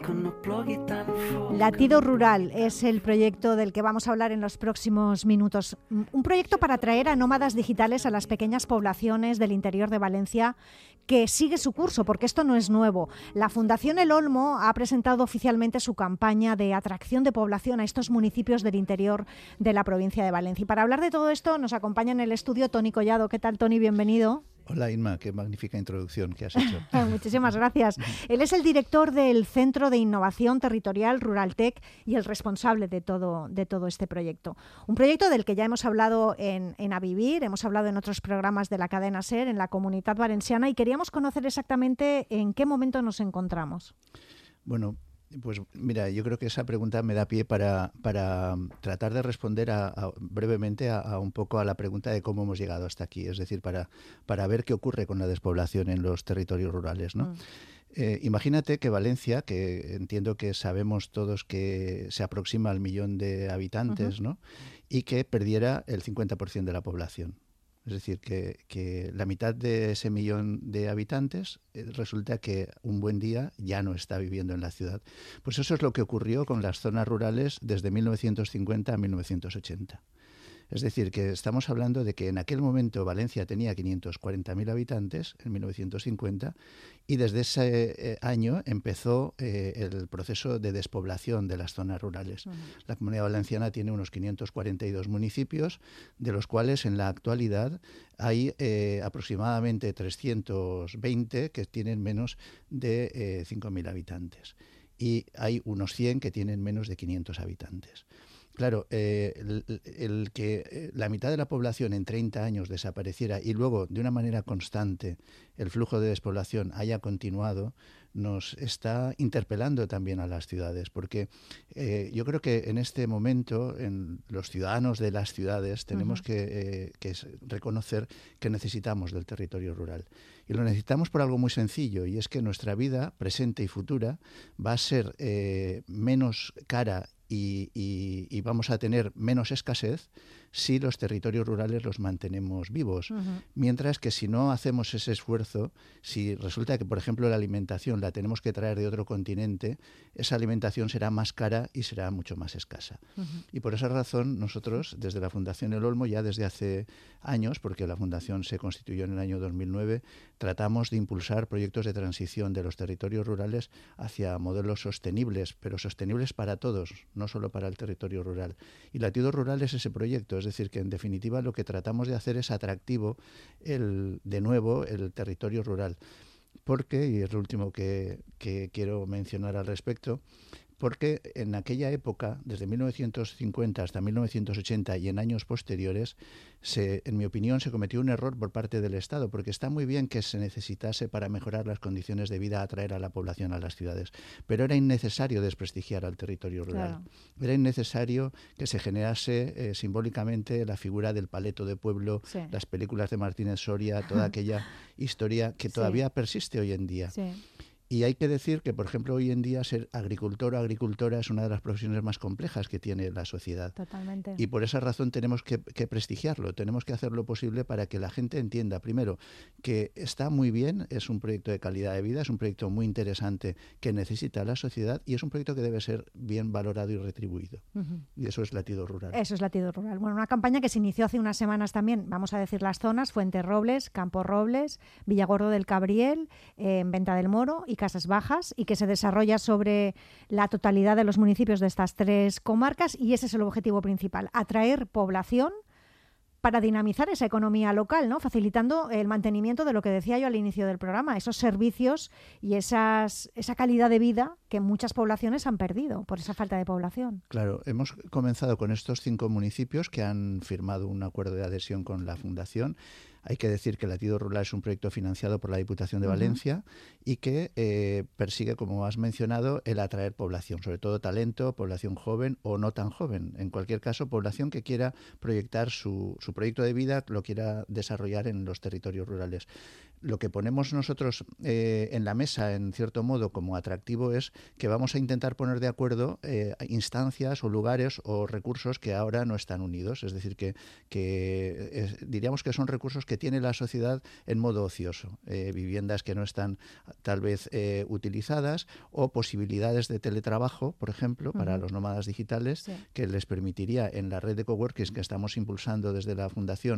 Latido Rural es el proyecto del que vamos a hablar en los próximos minutos. Un proyecto para atraer a nómadas digitales a las pequeñas poblaciones del interior de Valencia, que sigue su curso, porque esto no es nuevo. La Fundación El Olmo ha presentado oficialmente su campaña de atracción de población a estos municipios del interior de la provincia de Valencia. Y para hablar de todo esto nos acompaña en el estudio Toni Collado. ¿Qué tal, Toni? Bienvenido. Hola, Inma, qué magnífica introducción que has hecho. Muchísimas gracias. Él es el director del Centro de Innovación Territorial Ruraltec y el responsable de todo este proyecto. Un proyecto del que ya hemos hablado en A Vivir, hemos hablado en otros programas de la cadena SER, en la Comunitat Valenciana, y queríamos conocer exactamente en qué momento nos encontramos. Bueno, pues mira, yo creo que esa pregunta me da pie para tratar de responder brevemente a un poco a la pregunta de cómo hemos llegado hasta aquí, es decir, para ver qué ocurre con la despoblación en los territorios rurales, ¿no? Imagínate que Valencia, que entiendo que sabemos todos que se aproxima al 1.000.000 de habitantes, ¿no? Y que perdiera el 50% de la población. Es decir, que la mitad de ese 1.000.000 de habitantes resulta que un buen día ya no está viviendo en la ciudad. Pues eso es lo que ocurrió con las zonas rurales desde 1950 a 1980. Es decir, que estamos hablando de que en aquel momento Valencia tenía 540.000 habitantes, en 1950, y desde ese año empezó el proceso de despoblación de las zonas rurales. La Comunidad Valenciana tiene unos 542 municipios, de los cuales en la actualidad hay aproximadamente 320 que tienen menos de 5.000 habitantes. Y hay unos 100 que tienen menos de 500 habitantes. Claro, el que la mitad de la población en 30 años desapareciera y luego, de una manera constante, el flujo de despoblación haya continuado, nos está interpelando también a las ciudades, porque yo creo que en este momento los ciudadanos de las ciudades tenemos que reconocer que necesitamos del territorio rural. Y lo necesitamos por algo muy sencillo, y es que nuestra vida presente y futura va a ser menos cara y vamos a tener menos escasez si los territorios rurales los mantenemos vivos. Mientras que si no hacemos ese esfuerzo, si resulta que, por ejemplo, la alimentación la tenemos que traer de otro continente, esa alimentación será más cara y será mucho más escasa. Y por esa razón nosotros, desde la Fundación El Olmo, ya desde hace años, porque la Fundación se constituyó en el año 2009, tratamos de impulsar proyectos de transición de los territorios rurales hacia modelos sostenibles, pero sostenibles para todos, no solo para el territorio rural. Y Latido Rural es ese proyecto, es decir, que en definitiva lo que tratamos de hacer es atractivo de nuevo el territorio rural. Porque, y es lo último que quiero mencionar al respecto, porque en aquella época, desde 1950 hasta 1980 y en años posteriores, en mi opinión, se cometió un error por parte del Estado, porque está muy bien que se necesitase para mejorar las condiciones de vida atraer a la población a las ciudades, pero era innecesario desprestigiar al territorio rural. Claro. Era innecesario que se generase simbólicamente la figura del paleto de pueblo, sí, las películas de Martínez Soria, toda aquella historia que todavía persiste hoy en día. Sí. Y hay que decir que, por ejemplo, hoy en día ser agricultor o agricultora es una de las profesiones más complejas que tiene la sociedad. Totalmente. Y por esa razón tenemos que prestigiarlo, tenemos que hacer lo posible para que la gente entienda, primero, que está muy bien, es un proyecto de calidad de vida, es un proyecto muy interesante que necesita la sociedad y es un proyecto que debe ser bien valorado y retribuido. Y eso es Latido Rural. Eso es Latido Rural. Bueno, una campaña que se inició hace unas semanas también, vamos a decir las zonas: Fuenterrobles, Campo Robles, Villargordo del Cabriel, Venta del Moro y Casas Bajas, y que se desarrolla sobre la totalidad de los municipios de estas tres comarcas, y ese es el objetivo principal: atraer población para dinamizar esa economía local, ¿no? Facilitando el mantenimiento de lo que decía yo al inicio del programa, esos servicios y esa calidad de vida que muchas poblaciones han perdido por esa falta de población. Claro, hemos comenzado con estos 5 municipios que han firmado un acuerdo de adhesión con la Fundación. Hay que decir que Latido Rural es un proyecto financiado por la Diputación de Valencia y que persigue, como has mencionado, el atraer población, sobre todo talento, población joven o no tan joven. En cualquier caso, población que quiera proyectar su proyecto de vida, lo quiera desarrollar en los territorios rurales. lo que ponemos nosotros en la mesa, en cierto modo, como atractivo es que vamos a intentar poner de acuerdo instancias o lugares o recursos que ahora no están unidos. Es decir, diríamos que son recursos que tiene la sociedad en modo ocioso. Viviendas que no están tal vez utilizadas o posibilidades de teletrabajo, por ejemplo, para los nómadas digitales, que les permitiría en la red de coworkings que estamos impulsando desde la Fundación